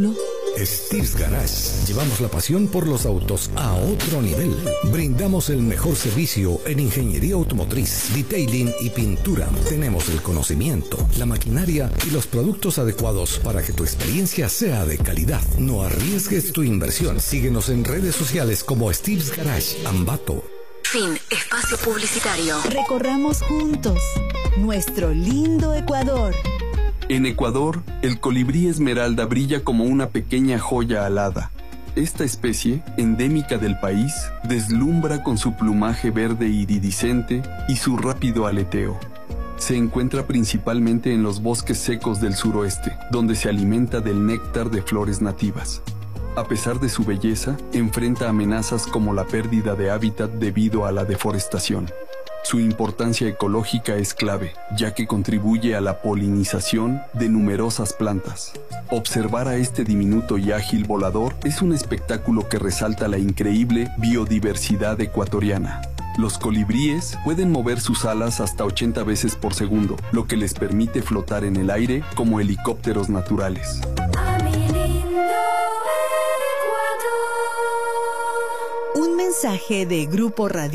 Steve's Garage. Llevamos la pasión por los autos a otro nivel. Brindamos el mejor servicio en ingeniería automotriz, detailing y pintura. Tenemos el conocimiento, la maquinaria y los productos adecuados para que tu experiencia sea de calidad. No arriesgues tu inversión. Síguenos en redes sociales como Steve's Garage, Ambato. Fin. Espacio publicitario. Recorramos juntos nuestro lindo Ecuador. En Ecuador, el colibrí esmeralda brilla como una pequeña joya alada. Esta especie, endémica del país, deslumbra con su plumaje verde iridiscente y su rápido aleteo. Se encuentra principalmente en los bosques secos del suroeste, donde se alimenta del néctar de flores nativas. A pesar de su belleza, enfrenta amenazas como la pérdida de hábitat debido a la deforestación. Su importancia ecológica es clave, ya que contribuye a la polinización de numerosas plantas. Observar a este diminuto y ágil volador es un espectáculo que resalta la increíble biodiversidad ecuatoriana. Los colibríes pueden mover sus alas hasta 80 veces por segundo, lo que les permite flotar en el aire como helicópteros naturales. Un mensaje de Grupo Radio